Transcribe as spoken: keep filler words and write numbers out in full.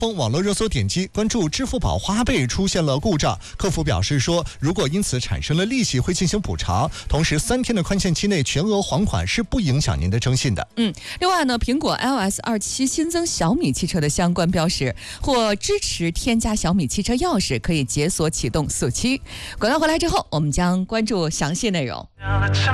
封网络热搜点击，关注支付宝花呗出现了故障，客服表示说，如果因此产生了利息会进行补偿，同时三天的宽限期内全额还款是不影响您的征信的。 嗯，另外呢，苹果 iOS 二七新增小米汽车的相关标识，或支持添加小米汽车钥匙，可以解锁启动锁期。广告回来之后，我们将关注详细内容。